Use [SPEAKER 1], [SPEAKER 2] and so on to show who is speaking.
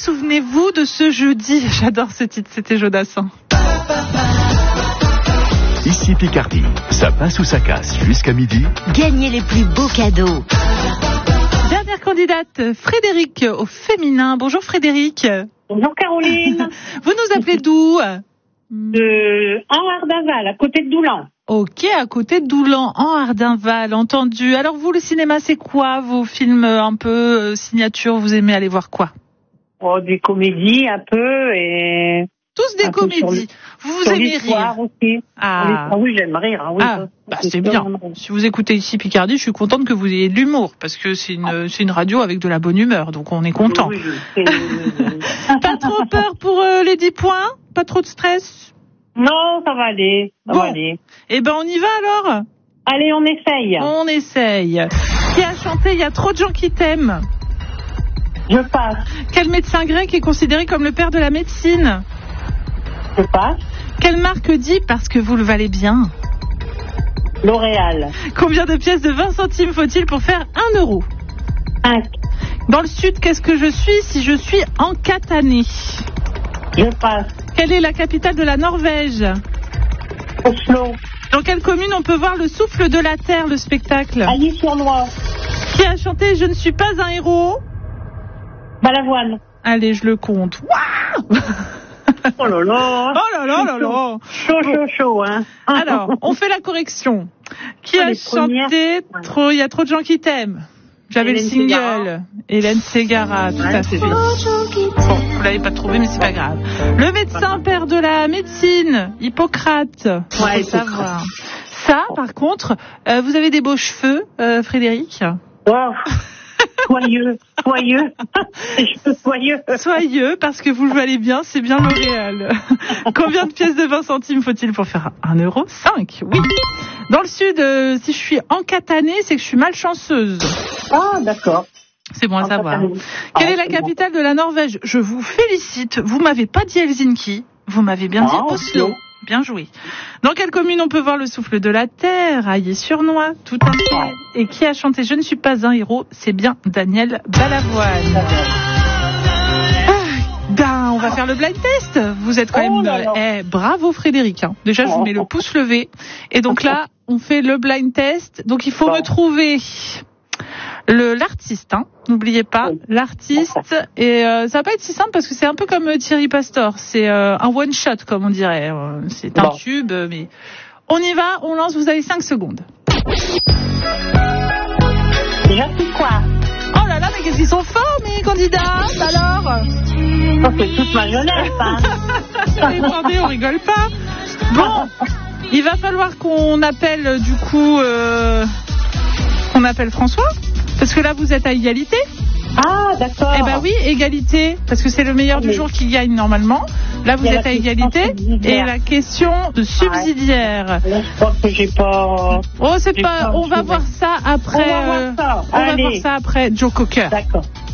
[SPEAKER 1] souvenez-vous de ce jeudi? J'adore ce titre, c'était Jodassin.
[SPEAKER 2] Ici Picardie, ça passe ou ça casse jusqu'à midi.
[SPEAKER 3] Gagnez les plus beaux cadeaux.
[SPEAKER 1] Dernière candidate, Frédéric au féminin. Bonjour Frédéric.
[SPEAKER 4] Bonjour Caroline.
[SPEAKER 1] Vous nous appelez d'où?
[SPEAKER 4] De Ardinval, à côté de Doulan.
[SPEAKER 1] Ok, à côté de Doulan, en Ardinval, entendu. Alors vous, le cinéma, c'est quoi vos films un peu signature? Vous aimez aller voir quoi?
[SPEAKER 4] Oh, des comédies un peu et...
[SPEAKER 1] Tous des comédies. Vous aimez rire
[SPEAKER 4] aussi.
[SPEAKER 1] Ah
[SPEAKER 4] Oui, j'aime rire. Oui,
[SPEAKER 1] c'est bien. Si vous écoutez ici Picardie, je suis contente que vous ayez de l'humour, parce que c'est une radio avec de la bonne humeur, donc on est content.
[SPEAKER 4] Oui.
[SPEAKER 1] Pas trop peur pour les 10 points? Pas trop de stress?
[SPEAKER 4] Non, ça va aller. Ça va aller.
[SPEAKER 1] Eh ben on y va alors?
[SPEAKER 4] Allez, on essaye.
[SPEAKER 1] On essaye. Qui a chanté « Il y a trop de gens qui t'aiment » ?
[SPEAKER 4] Je passe.
[SPEAKER 1] Quel médecin grec est considéré comme le père de la médecine ?
[SPEAKER 4] Je passe.
[SPEAKER 1] Quelle marque dit « Parce que vous le valez bien » ?
[SPEAKER 4] L'Oréal.
[SPEAKER 1] Combien de pièces de 20 centimes faut-il pour faire 1 euro ?
[SPEAKER 4] 5.
[SPEAKER 1] Dans le sud, qu'est-ce que je suis si je suis en Catanée ?
[SPEAKER 4] Je passe.
[SPEAKER 1] Quelle est la capitale de la Norvège ?
[SPEAKER 4] Oslo.
[SPEAKER 1] Dans quelle commune on peut voir le souffle de la terre, le spectacle ?
[SPEAKER 4] Allis-sur-Loire.
[SPEAKER 1] Qui a chanté « Je ne suis pas un héros » ?
[SPEAKER 4] Balavoine.
[SPEAKER 1] Allez, je le compte. Waouh !
[SPEAKER 4] Oh là là.
[SPEAKER 1] Oh là là là là.
[SPEAKER 4] Chaud, hein.
[SPEAKER 1] Alors, on fait la correction. Qui a chanté « Il y a trop de gens qui t'aiment » ? J'avais
[SPEAKER 4] Hélène
[SPEAKER 1] le single.
[SPEAKER 4] Ségara.
[SPEAKER 1] Hélène Ségara, tout à fait. Bon, vous l'avez pas trouvé, mais c'est pas grave. Le médecin père de la médecine, Hippocrate.
[SPEAKER 4] Ouais,
[SPEAKER 1] faut savoir. Ça, par contre, vous avez des beaux cheveux, Frédéric.
[SPEAKER 4] Wow. Soyeux.
[SPEAKER 1] Soyeux, parce que vous le valez bien, c'est bien L'Oréal. Combien de pièces de 20 centimes faut-il pour faire 1 euro ? 5, oui. Dans le sud, si je suis en Catanée, c'est que je suis malchanceuse.
[SPEAKER 4] Ah, d'accord.
[SPEAKER 1] C'est bon à savoir. Quelle est la capitale de la Norvège ? Je vous félicite. Vous m'avez pas dit Helsinki. Vous m'avez bien dit Oslo. Okay. Bien joué. Dans quelle commune on peut voir le souffle de la terre ? Aillé-sur-Noix, tout à fait. Et qui a chanté « Je ne suis pas un héros » ? C'est bien Daniel Balavoine. On va faire le blind test. Vous êtes quand même... bravo Frédéric. Hein. Déjà, je vous mets le pouce levé. Et donc là, on fait le blind test. Donc il faut me trouver... l'artiste, hein. N'oubliez pas, l'artiste. Et ça va pas être si simple parce que c'est un peu comme Thierry Pastor. C'est un one shot, comme on dirait. C'est un tube, mais on y va, on lance. Vous avez 5 secondes.
[SPEAKER 4] Déjà, c'est quoi ?
[SPEAKER 1] Oh là là, mais qu'est-ce qu'ils sont forts, mes candidats. Alors
[SPEAKER 4] c'est toute ma jeunesse, hein.
[SPEAKER 1] Attendez, on rigole pas. Bon, il va falloir qu'on appelle du coup, on appelle François. Parce que là, vous êtes à égalité.
[SPEAKER 4] Ah, d'accord.
[SPEAKER 1] Eh ben oui, égalité, parce que c'est le meilleur du jour qui gagne normalement. Là, vous êtes à égalité. Et la question de subsidiaire.
[SPEAKER 4] Je crois que j'ai pas...
[SPEAKER 1] Oh, c'est pas... On va voir ça après... On va voir ça après Joe Cocker.
[SPEAKER 4] D'accord.